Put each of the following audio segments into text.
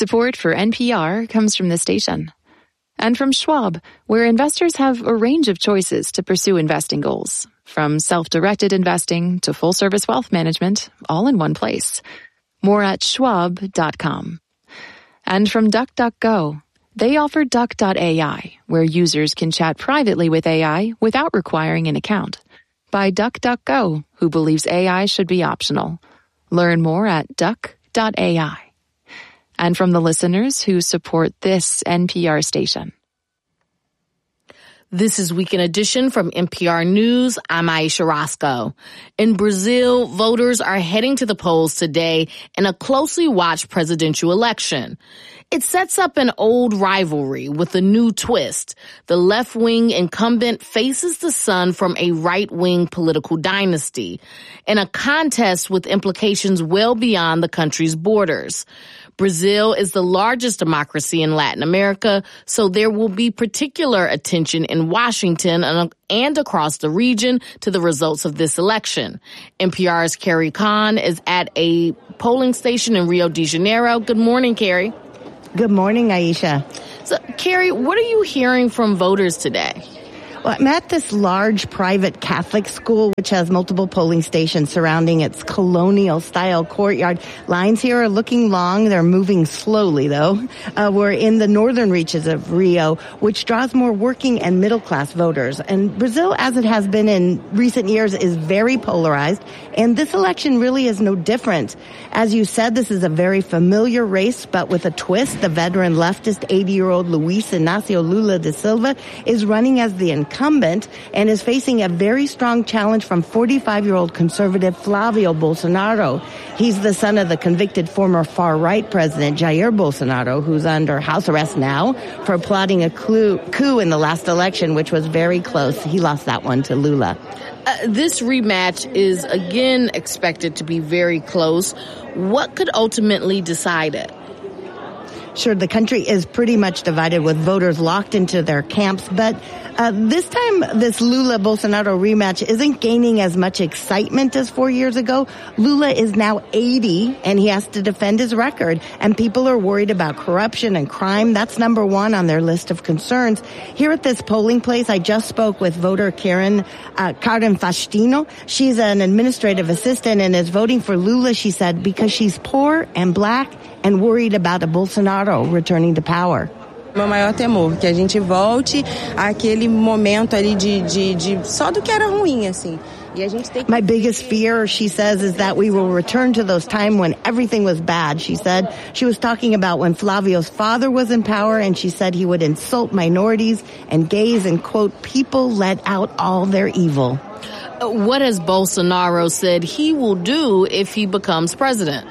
Support for NPR comes from the station. And from Schwab, where investors have a range of choices to pursue investing goals. From self-directed investing to full-service wealth management, all in one place. More at schwab.com. And from DuckDuckGo, they offer Duck.ai, where users can chat privately with AI without requiring an account. By DuckDuckGo, who believes AI should be optional. Learn more at Duck.ai. And from the listeners who support this NPR station. This is Weekend Edition from NPR News. I'm Aisha Roscoe. In Brazil, voters are heading to the polls today in a closely watched presidential election. It sets up an old rivalry with a new twist. The left-wing incumbent faces the son from a right-wing political dynasty in a contest with implications well beyond the country's borders. Brazil is the largest democracy in Latin America, so there will be particular attention in Washington and across the region to the results of this election. NPR's Carrie Kahn is at a polling station in Rio de Janeiro. Good morning, Carrie. Good morning, Aisha. So, Carrie, what are you hearing from voters today? Well, I'm at this large private Catholic school, which has multiple polling stations surrounding its colonial-style courtyard. Lines here are looking long. They're moving slowly, though. We're in the northern reaches of Rio, which draws more working and middle-class voters. And Brazil, as it has been in recent years, is very polarized. And this election really is no different. As you said, this is a very familiar race, but with a twist. The veteran leftist 80-year-old Luiz Inácio Lula da Silva is running as the incumbent and is facing a very strong challenge from 45-year-old conservative Flavio Bolsonaro. He's the son of the convicted former far-right president Jair Bolsonaro, who's under house arrest now for plotting a coup in the last election, which was very close. He lost that one to Lula. This rematch is again expected to be very close. What could ultimately decide it? Sure, the country is pretty much divided with voters locked into their camps, but this time this Lula-Bolsonaro rematch isn't gaining as much excitement as 4 years ago. Lula is now 80, and he has to defend his record, and people are worried about corruption and crime. That's number one on their list of concerns. Here at this polling place, I just spoke with voter Karen Faustino. She's an administrative assistant and is voting for Lula, she said, because she's poor and black and worried about a Bolsonaro returning to power. Meu maior temor, que a gente volte àquele momento ali de só do que era ruim, assim. My biggest fear, she says, is that we will return to those times when everything was bad, she said. She was talking about when Flavio's father was in power, and she said he would insult minorities and gays and, quote, people let out all their evil. What has Bolsonaro said he will do if he becomes president?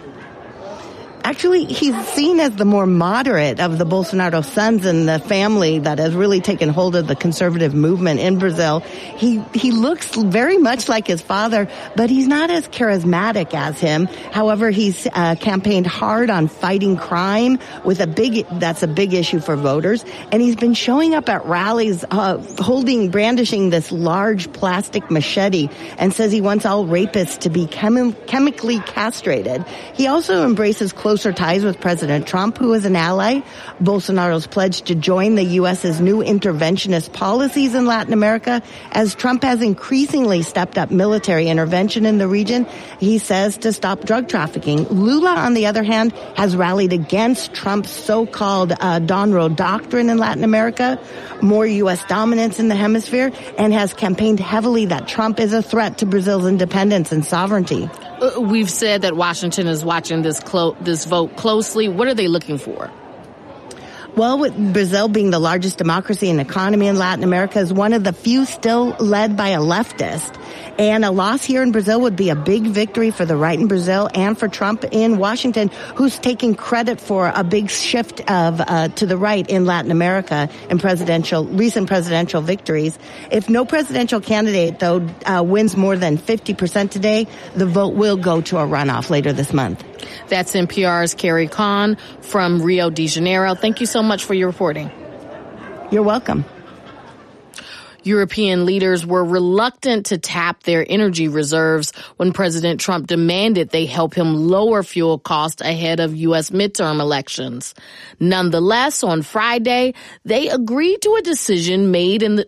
Actually, he's seen as the more moderate of the Bolsonaro sons in the family that has really taken hold of the conservative movement in Brazil. He looks very much like his father, but he's not as charismatic as him. However, he's campaigned hard on fighting crime that's a big issue for voters. And he's been showing up at rallies, brandishing this large plastic machete, and says he wants all rapists to be chemically castrated. He also embraces closer ties with President Trump, who is an ally. Bolsonaro's pledge to join the U.S.'s new interventionist policies in Latin America, as Trump has increasingly stepped up military intervention in the region, he says, to stop drug trafficking. Lula, on the other hand, has rallied against Trump's so-called Dawn Road doctrine in Latin America, more U.S. dominance in the hemisphere, and has campaigned heavily that Trump is a threat to Brazil's independence and sovereignty. We've said that Washington is watching this vote closely. What are they looking for? Well, with Brazil being the largest democracy and economy in Latin America, is one of the few still led by a leftist. And a loss here in Brazil would be a big victory for the right in Brazil and for Trump in Washington, who's taking credit for a big shift to the right in Latin America in recent presidential victories. If no presidential candidate, though, wins more than 50% today, the vote will go to a runoff later this month. That's NPR's Carrie Kahn from Rio de Janeiro. Thank you so much for your reporting. You're welcome. European leaders were reluctant to tap their energy reserves when President Trump demanded they help him lower fuel costs ahead of U.S. midterm elections. Nonetheless, on Friday, they agreed to a decision made in the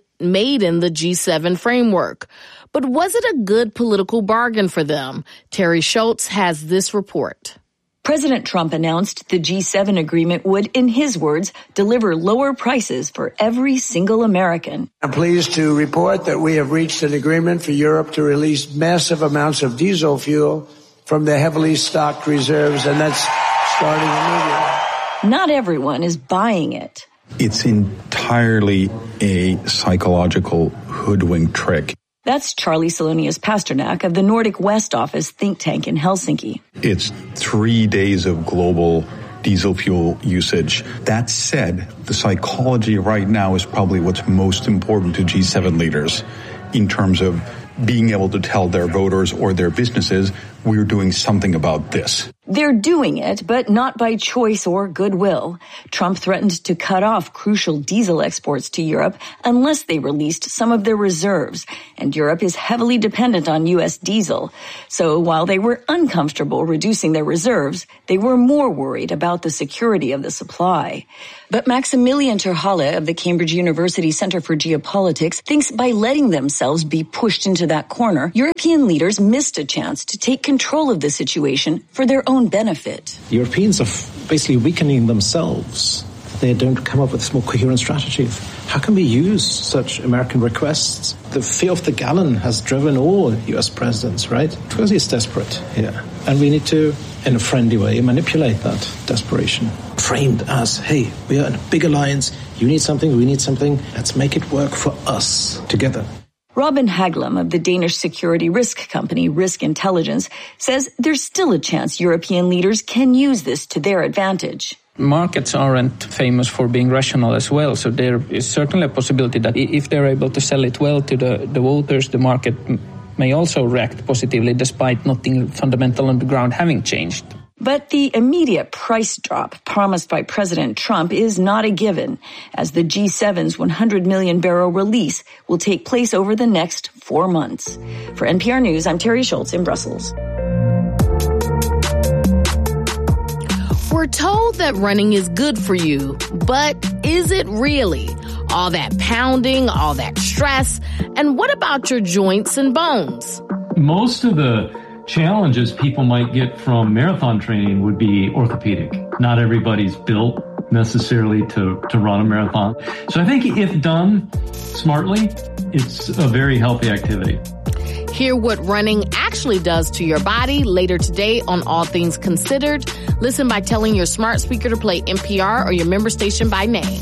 G7 framework. But was it a good political bargain for them? Terry Schultz has this report. President Trump announced the G7 agreement would, in his words, deliver lower prices for every single American. I'm pleased to report that we have reached an agreement for Europe to release massive amounts of diesel fuel from their heavily stocked reserves, and that's starting immediately. Not everyone is buying it. It's entirely a psychological hoodwink trick. That's Charlie Salonius Pasternak of the Nordic West Office think tank in Helsinki. It's 3 days of global diesel fuel usage. That said, the psychology right now is probably what's most important to G7 leaders in terms of being able to tell their voters or their businesses, we're doing something about this. They're doing it, but not by choice or goodwill. Trump threatened to cut off crucial diesel exports to Europe unless they released some of their reserves, and Europe is heavily dependent on U.S. diesel. So while they were uncomfortable reducing their reserves, they were more worried about the security of the supply. But Maximilian Terhalle of the Cambridge University Center for Geopolitics thinks by letting themselves be pushed into that corner, European leaders missed a chance to take control of the situation for their own benefit. Europeans are basically weakening themselves. They don't come up with a more coherent strategy. How can we use such American requests? The fear of the gallon has driven all U.S. presidents, right? Because it's desperate here. And we need to, in a friendly way, manipulate that desperation. Framed as, hey, we are in a big alliance. You need something, we need something. Let's make it work for us together. Robin Haglam of the Danish security risk company Risk Intelligence says there's still a chance European leaders can use this to their advantage. Markets aren't famous for being rational as well, so there is certainly a possibility that if they're able to sell it well to the voters, the market may also react positively despite nothing fundamental on the ground having changed. But the immediate price drop promised by President Trump is not a given, as the G7's 100 million barrel release will take place over the next 4 months. For NPR News, I'm Terry Schultz in Brussels. We're told that running is good for you, but is it really? All that pounding, all that stress, and what about your joints and bones? Most of the challenges people might get from marathon training would be orthopedic. Not everybody's built necessarily to run a marathon. So I think if done smartly, it's a very healthy activity. Hear what running actually does to your body later today on All Things Considered. Listen by telling your smart speaker to play NPR or your member station by name.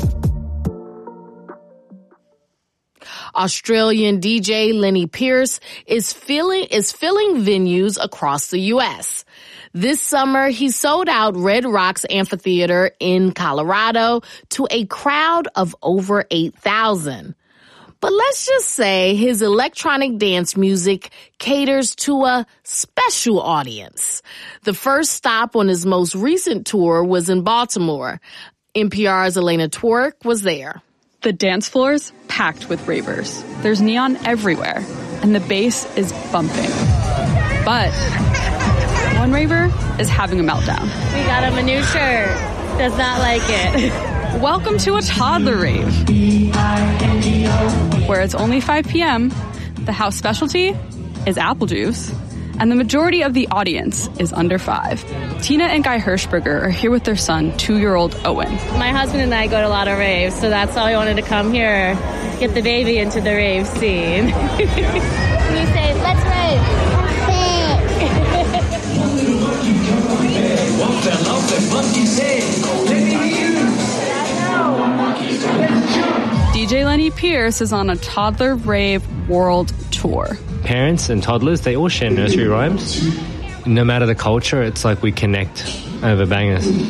Australian DJ Lenny Pierce is filling venues across the U.S. This summer, he sold out Red Rocks Amphitheater in Colorado to a crowd of over 8,000. But let's just say his electronic dance music caters to a special audience. The first stop on his most recent tour was in Baltimore. NPR's Elena Twork was there. The dance floor's packed with ravers. There's neon everywhere, and the bass is bumping. But one raver is having a meltdown. We got him a new shirt. Does not like it. Welcome to a toddler rave, where it's only 5 p.m., the house specialty is apple juice, and the majority of the audience is under 5. Tina and Guy Hirschberger are here with their son, 2-year-old Owen. My husband and I go to a lot of raves, so that's why I wanted to come here, get the baby into the rave scene. Can you say, let's rave? DJ Lenny Pierce is on a toddler rave world tour. Parents and toddlers, they all share nursery rhymes. No matter the culture, it's like we connect over bangers. Let's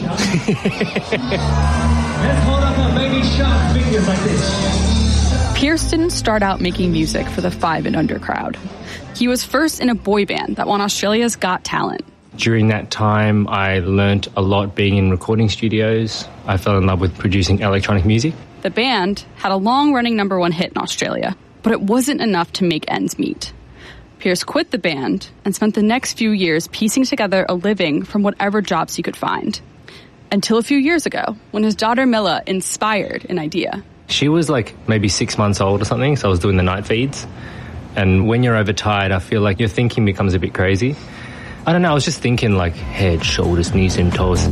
hold up our baby shark fingers like this. Pierce didn't start out making music for the 5 and under crowd. He was first in a boy band that won Australia's Got Talent. During that time, I learnt a lot being in recording studios. I fell in love with producing electronic music. The band had a long-running #1 hit in Australia, But it wasn't enough to make ends meet. Pierce quit the band and spent the next few years piecing together a living from whatever jobs he could find. Until a few years ago, when his daughter Milla inspired an idea. She was like maybe 6 months old or something, so I was doing the night feeds. And when you're overtired, I feel like your thinking becomes a bit crazy. I don't know, I was just thinking like head, shoulders, knees and toes.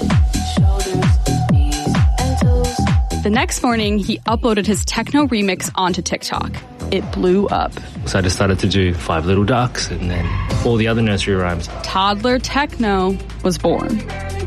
The next morning, he uploaded his techno remix onto TikTok. It blew up. So I just started to do 5 Little Ducks and then all the other nursery rhymes. Toddler techno was born.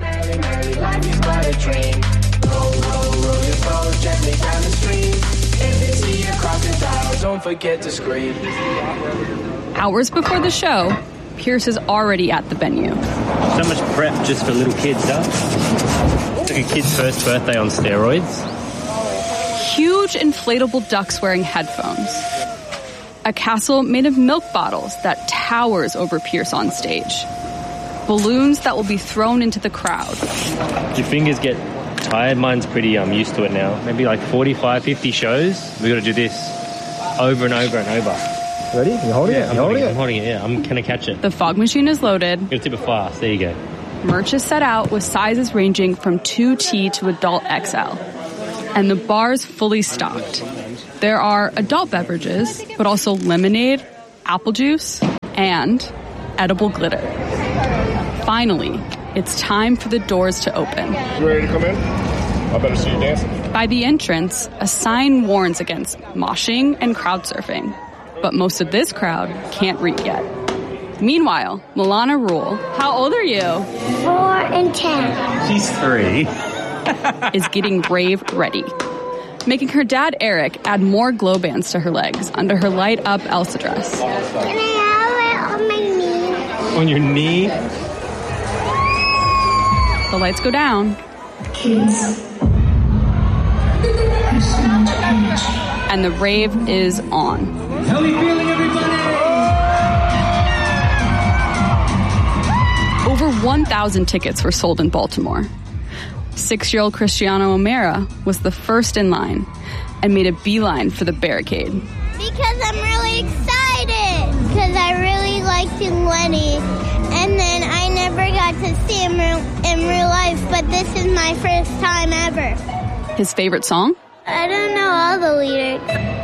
Don't forget to scream. Hours before the show, Pierce is already at the venue. So much prep just for little kids, huh? It's like a kid's first birthday on steroids. Huge inflatable ducks wearing headphones. A castle made of milk bottles that towers over Pierce on stage. Balloons that will be thrown into the crowd. Your fingers get tired. Mine's pretty used to it now. Maybe like 45, 50 shows. We got to do this over and over and over. Ready? You holding it? I'm holding it, yeah. I'm gonna catch it. The fog machine is loaded. You're tip it fast. There you go. Merch is set out with sizes ranging from 2T to adult XL. And the bar's fully stocked. There are adult beverages, but also lemonade, apple juice, and edible glitter. Finally, it's time for the doors to open. You ready to come in? I better see you dancing. By the entrance, a sign warns against moshing and crowd surfing. But most of this crowd can't read yet. Meanwhile, Milana Rule, how old are you? 4 and 10. She's 3. Is getting rave ready, making her dad Eric add more glow bands to her legs under her light up Elsa dress. Can I have it on my knee? On your knee? The lights go down. Kids. And the rave is on. How are you feeling, everybody? Over 1,000 tickets were sold in Baltimore. 6-year-old Cristiano O'Mara was the first in line and made a beeline for the barricade. Because I'm really excited. Because I really liked Lenny. And then I never got to see him in real life, but this is my first time ever. His favorite song? I don't know all the lyrics.